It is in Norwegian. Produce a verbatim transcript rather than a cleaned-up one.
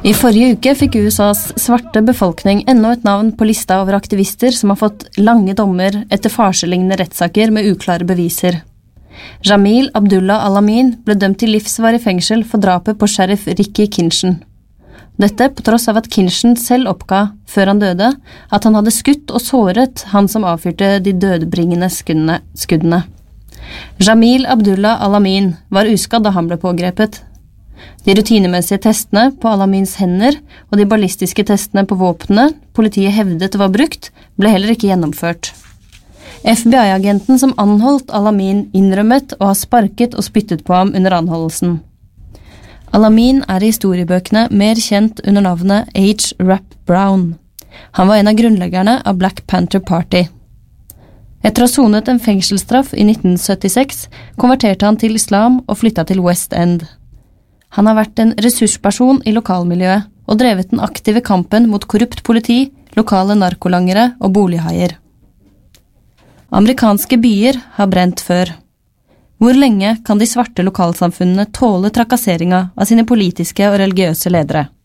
I forrige uke fikk U S A's svarte befolkning enda et navn på lista over aktivister som har fått lange dommer etter farselignende rettssaker med uklare beviser. Jamil Abdullah Al-Amin ble dømt til livsvarig fengsel for drapet på sheriff Ricky Kinchin. Dette på tross av at Kinchin selv oppga, før han døde, at han hadde skutt og såret han som avfyrte de dødbringende skuddene. skuddene. Jamil Abdullah Al-Amin var uskadd da han ble pågrepet. De rutinemessige testene på Al-Amins hender og de ballistiske testene på våpnene politiet hevdet var brukt, ble heller ikke gjennomført. F B I-agenten som anholdt Al-Amin innrømmet å ha sparket og spyttet på ham under anholdelsen. Al-Amin er i historiebøkene mer kjent under navnet H. Rap Brown. Han var en av grunnleggerne av Black Panther Party. Etter å ha sonet en fengselsstraff i nitten syttiseks, konverterte han til islam og flyttet til West End. Han har vært en ressursperson i lokalmiljøet og drevet den aktive kampen mot korrupt politi, lokale narkolangere og bolighaier. Amerikanske byer har brent før. Hvor lenge kan de svarte lokalsamfunnene tåle trakasseringa av sine politiske og religiøse ledere?